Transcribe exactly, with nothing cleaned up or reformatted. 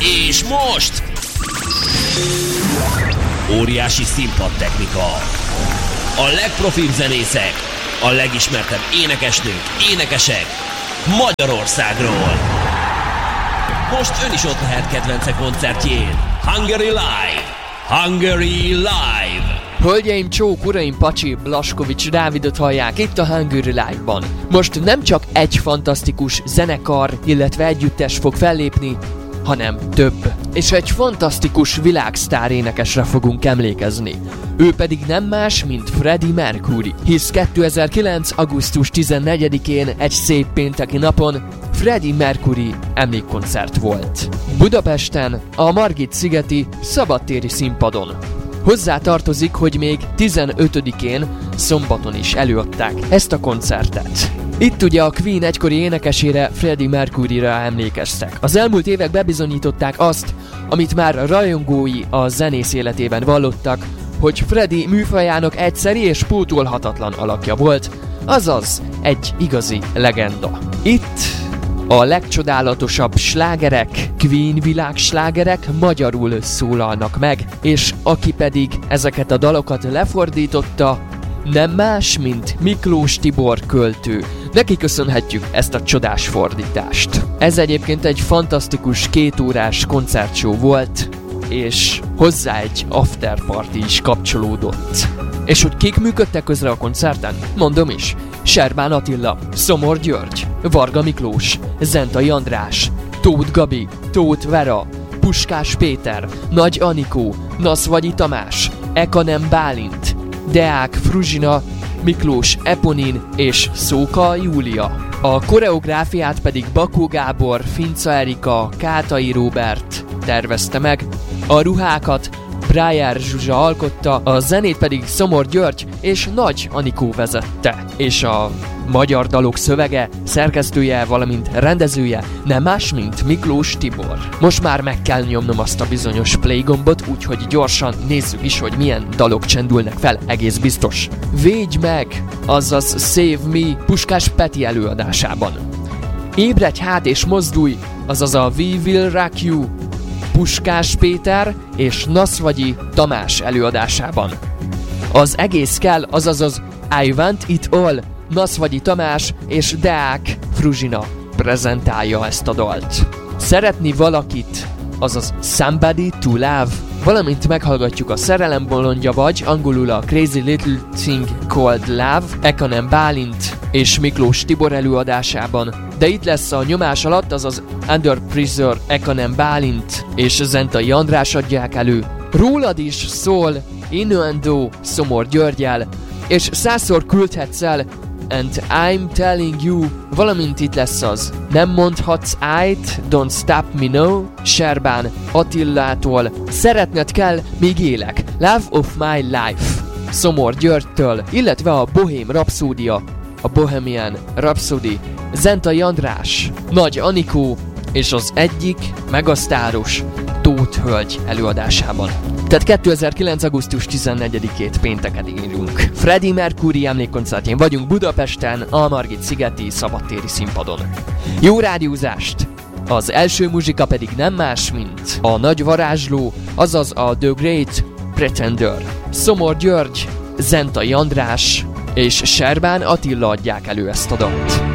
És most óriási színpadtechnika, a legprofibb zenészek, a legismertebb énekesnők, énekesek Magyarországról. Most ön is ott lehet kedvence koncertjén. Hungary Live! Hungary Live! Hölgyeim, csók, uraim, Pacsi, Blaskovics Dávidot hallják itt a Hungary Live-ban. Most nem csak egy fantasztikus zenekar, illetve együttes fog fellépni, hanem több. És egy fantasztikus világsztár énekesre fogunk emlékezni. Ő pedig nem más, mint Freddie Mercury. Hisz kétezer-kilenc. augusztus tizennegyedikén egy szép pénteki napon Freddie Mercury emlékkoncert volt. Budapesten, a Margit-szigeti szabadtéri színpadon. Hozzá tartozik, hogy még tizenötödikén szombaton is előadták ezt a koncertet. Itt ugye a Queen egykori énekesére, Freddie Mercuryra emlékeztek. Az elmúlt évek bebizonyították azt, amit már a rajongói a zenész életében vallottak, hogy Freddie műfajának egyszeri és pótolhatatlan alakja volt, azaz egy igazi legenda. Itt a legcsodálatosabb slágerek, Queen világslágerek magyarul szólalnak meg, és aki pedig ezeket a dalokat lefordította, nem más, mint Miklós Tibor költő. Neki köszönhetjük ezt a csodás fordítást. Ez egyébként egy fantasztikus kétórás koncertshow volt, és hozzá egy afterparty is kapcsolódott. És hogy kik működtek közre a koncerten? Mondom is. Serbán Attila, Szomor György, Varga Miklós, Zentai András, Tóth Gabi, Tóth Vera, Puskás Péter, Nagy Anikó, Naszvagyi Tamás, Ekanem Bálint, Deák Fruzsina, Miklós Eponin és Szóka Júlia. A koreográfiát pedig Bakó Gábor, Finca Erika, Kátai Róbert tervezte meg, a ruhákat Brájár Zsuzsa alkotta, a zenét pedig Szomor György és Nagy Anikó vezette, és a magyar dalok szövege, szerkesztője, valamint rendezője nem más, mint Miklós Tibor. Most már meg kell nyomnom azt a bizonyos play gombot, úgyhogy gyorsan nézzük is, hogy milyen dalok csendülnek fel, egész biztos. Védj meg, azaz Save Me Puskás Peti előadásában. Ébredj hát és mozdulj, azaz a We Will Rock You Puskás Péter és Naszvagyi Tamás előadásában. Az egész kell, azaz az I Want It All Naszvagyi Tamás és Deák Fruzsina prezentálja ezt a dalt. Szeretni valakit, azaz Somebody to Love, valamint meghallgatjuk a Szerelem bolondja vagy, angolul a Crazy Little Thing Called Love, Ekanem Bálint és Miklós Tibor előadásában, de itt lesz a Nyomás alatt, azaz Under Pressure, Ekanem Bálint és Zentai András adják elő. Rólad is szól Innuendo Szomor Györgyel, és százszor küldhetsz el And I'm Telling You, valamint itt lesz az Nem mondhatsz ájt, Don't Stop Me No, Serbán Attillától, Szeretned kell, míg élek, Love of My Life, Szomor Györgytől, illetve a Bohém Rhapsódia, a Bohemian Rhapsody, Zentai András, Nagy Anikó és az egyik megasztáros Tóth hölgy előadásában. Tehát kétezer-kilenc. augusztus tizennegyedikét pénteket írunk. Freddie Mercury emlékkoncertjén vagyunk Budapesten, a Margit-szigeti szabadtéri színpadon. Jó rádiózást! Az első muzsika pedig nem más, mint a nagy varázsló, azaz a The Great Pretender. Szomor György, Zentai András és Serbán Attila adják elő ezt a dalt.